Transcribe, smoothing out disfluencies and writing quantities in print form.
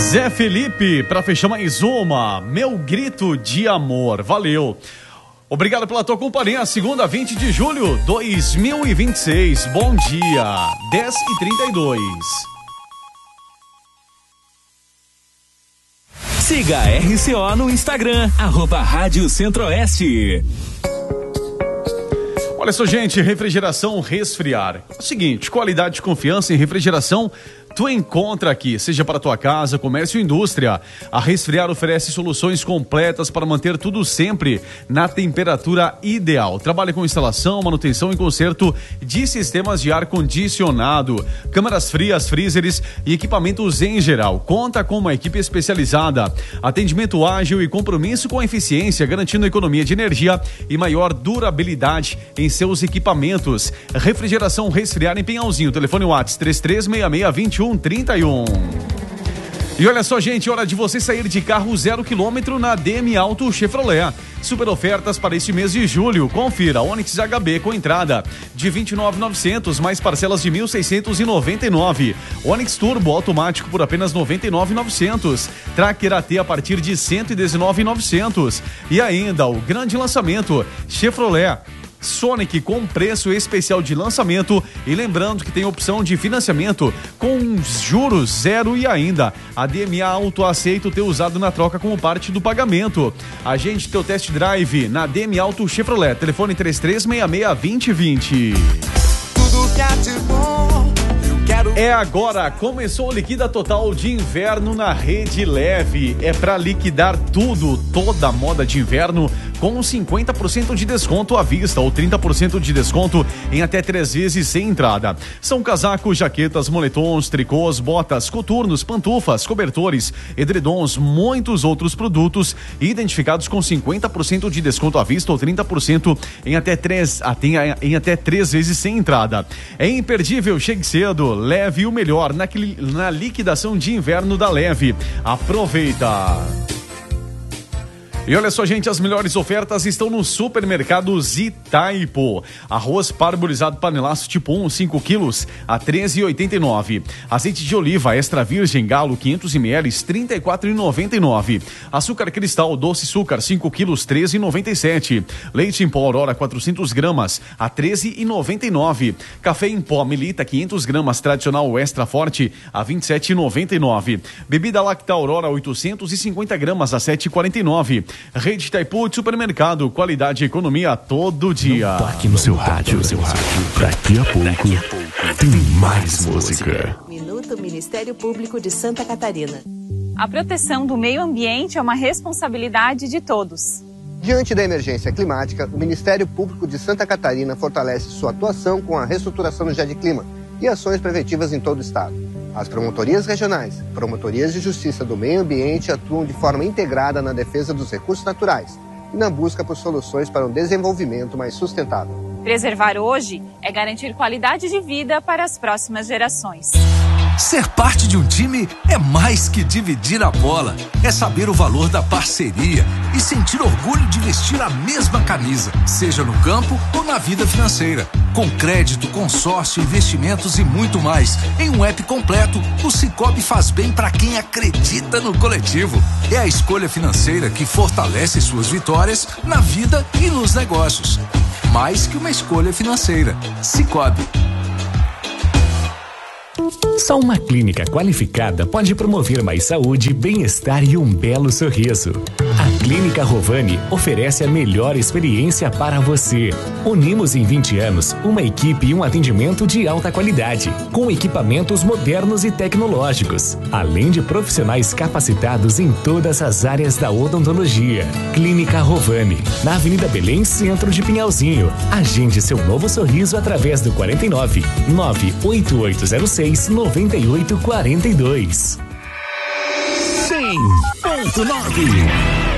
Zé Felipe, para fechar mais uma, Meu Grito de Amor. Valeu. Obrigado pela tua companhia. Segunda, 20 de julho de 2026. Bom dia. 10h32. Siga a RCO no Instagram, @Rádio Centro-Oeste. Olha só, gente, refrigeração Resfriar. É o seguinte, qualidade e confiança em refrigeração tu encontra aqui, seja para tua casa, comércio ou indústria. A Resfriar oferece soluções completas para manter tudo sempre na temperatura ideal. Trabalha com instalação, manutenção e conserto de sistemas de ar-condicionado, câmaras frias, freezers e equipamentos em geral. Conta com uma equipe especializada, atendimento ágil e compromisso com a eficiência, garantindo economia de energia e maior durabilidade em seus equipamentos. Refrigeração Resfriar em Pinhalzinho. Telefone WhatsApp 3366-2131. E olha só, gente, hora de você sair de carro 0 km na DM Auto Chevrolet. Super ofertas para este mês de julho. Confira: Onix HB com entrada de 29.900 mais parcelas de 1.699. Onix Turbo automático por apenas 99.900. Tracker AT a partir de 119.900. E ainda o grande lançamento Chevrolet Sonic com preço especial de lançamento, e lembrando que tem opção de financiamento com juros zero, e ainda a DMA Auto aceita o teu usado na troca como parte do pagamento. Agende teu test drive na DMA Auto Chevrolet. Telefone 3366-2020. Tudo que há de bom eu quero. É agora, começou o Liquida Total de Inverno na Rede Leve. É para liquidar tudo, toda a moda de inverno com 50% de desconto à vista ou 30% de desconto em até 3 vezes sem entrada. São casacos, jaquetas, moletons, tricôs, botas, coturnos, pantufas, cobertores, edredons, muitos outros produtos identificados com 50% de desconto à vista ou 30% em até 3 vezes sem entrada. É imperdível, chegue cedo, leve o melhor na liquidação de inverno da Leve. Aproveita! E olha só, gente, as melhores ofertas estão no Supermercados Itaipu. Arroz parboilizado panelaço tipo 1, 5 quilos, a R$ 13,89. Azeite de oliva extra virgem galo, 500 ml, R$ 34,99. Açúcar cristal doce açúcar, 5 quilos, R$ 13,97. Leite em pó Aurora, 400 gramas, a R$ 13,99. Café em pó Melita, 500 gramas, tradicional extra forte, a R$ 27,99. Bebida Lacta Aurora, 850 gramas, a R$ 7,49. Rede Itaipu de Supermercado, qualidade e economia todo dia. Aqui no seu rádio. Daqui a pouco tem mais música. Minuto Ministério Público de Santa Catarina. A proteção do meio ambiente é uma responsabilidade de todos. Diante da emergência climática, o Ministério Público de Santa Catarina fortalece sua atuação com a reestruturação do GEDclima e ações preventivas em todo o estado. As promotorias regionais, promotorias de justiça do meio ambiente atuam de forma integrada na defesa dos recursos naturais e na busca por soluções para um desenvolvimento mais sustentável. Preservar hoje é garantir qualidade de vida para as próximas gerações. Ser parte de um time é mais que dividir a bola. É saber o valor da parceria e sentir orgulho de vestir a mesma camisa, seja no campo ou na vida financeira. Com crédito, consórcio, investimentos e muito mais. Em um app completo, o Sicoob faz bem para quem acredita no coletivo. É a escolha financeira que fortalece suas vitórias na vida e nos negócios. Mais que uma escolha financeira. Sicoob. Só uma clínica qualificada pode promover mais saúde, bem-estar e um belo sorriso. A Clínica Rovani oferece a melhor experiência para você. Unimos em 20 anos uma equipe e um atendimento de alta qualidade, com equipamentos modernos e tecnológicos, além de profissionais capacitados em todas as áreas da odontologia. Clínica Rovani, na Avenida Belém, centro de Pinhalzinho. Agende seu novo sorriso através do 49 98806 9842. 100.9